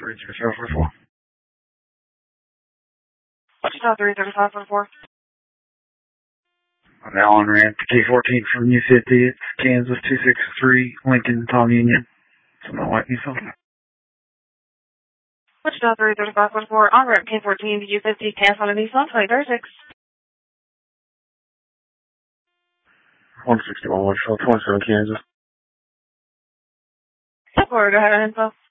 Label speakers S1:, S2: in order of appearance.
S1: 33544.
S2: Wichita 33544.
S1: I'm now on ramp to K14 from U50. It's Kansas 263, Lincoln, Tom Union. Something like Nissan.
S2: Wichita 33544. On ramp K14 to U50, cancel on a Nissan 2036.
S1: 161 Wichita, 27 Kansas.
S2: Go ahead and info.